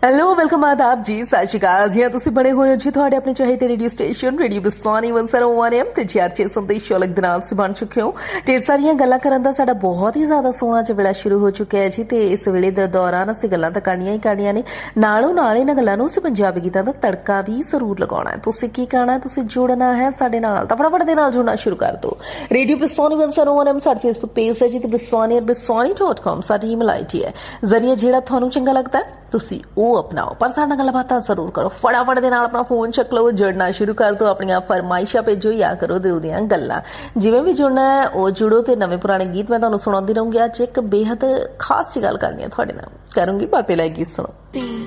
Hello welcome आदाब जी सत श्री अकाल जी तुसी बने हुए हो जी ਤੁਹਾਡੇ ਆਪਣੇ ਚਾਹੀਦੇ ਰੇਡੀਓ ਸਟੇਸ਼ਨ ਰੇਡੀਓ ਬਿਸਵਾਨੀ 101 ਐਮ ਤੇ ਚਰਚੇ ਸੰਦੇਸ਼ ਸ਼ੋਲਕ ਦੇ ਨਾਲ ਤੁਸੀਂ ਬਣ ਚੁੱਕੇ ਹੋ। ਢੇਰ ਸਾਰੀਆਂ ਗੱਲਾਂ ਕਰਨ ਦਾ ਸਾਡਾ ਬਹੁਤ ਹੀ ਜ਼ਿਆਦਾ ਸੋਹਣਾ ਜਿਹਾ ਵੇਲਾ ਸ਼ੁਰੂ ਹੋ ਚੁੱਕਿਆ ਹੈ ਜੀ ਤੇ ਇਸ ਵੇਲੇ ਦੇ ਦੌਰਾਨ ਅਸੀਂ ਗੱਲਾਂ ਤਾਂ ਕਰਨੀਆਂ ਹੀ ਕਰਨੀਆਂ ਨੇ, ਨਾਲੋਂ ਨਾਲ ਇਹਨਾਂ ਗੱਲਾਂ ਨੂੰ ਅਸੀਂ ਪੰਜਾਬੀ ਗੀਤਾਂ ਦਾ ਤੜਕਾ ਵੀ ਜ਼ਰੂਰ ਲਗਾਉਣਾ ਹੈ। ਤੁਸੀਂ ਕੀ ਕਰਨਾ ਹੈ, ਤੁਸੀਂ ਜੁੜਨਾ ਹੈ ਸਾਡੇ ਨਾਲ ਤਾਂ ਫਟਾਫਟ ਦੇ ਨਾਲ ਜੁੜਨਾ ਸ਼ੁਰੂ ਕਰ ਦਿਓ। ਰੇਡੀਓ ਬਿਸਵਾਨੀ 101 ਐਮ ਸਾਡਾ ਫੇਸਬੁੱਕ ਪੇਜ ਹੈ ਜੀ ਤੇ biswani@biswani.com ਸਾਡੀ ਈਮੇਲ ਆਈਡੀ ਹੈ। ਜ਼ਰੀਏ ਜਿਹੜਾ ਤੁਹਾਨੂੰ ਚੰਗਾ ਲੱਗਦਾ ਹੈ ਤੁਸੀਂ ਉਹ अपनाओ पर साडे नाल गलबात जरूर करो। फटाफट दे नाल अपना फोन चक लो, जुड़ना शुरू कर दो, अपनी फरमाइशां भेजो या करो दिल दीआं गल्लां। जिवें भी जुड़ना है वो जुड़ो ते नवे पुराने गीत मैं तुहानूं सुणाउंदी रहूंगी। अज एक बेहद खास जी गल करनी है तुहाडे नाल, करूंगी बातें लाइक गीत सुनो।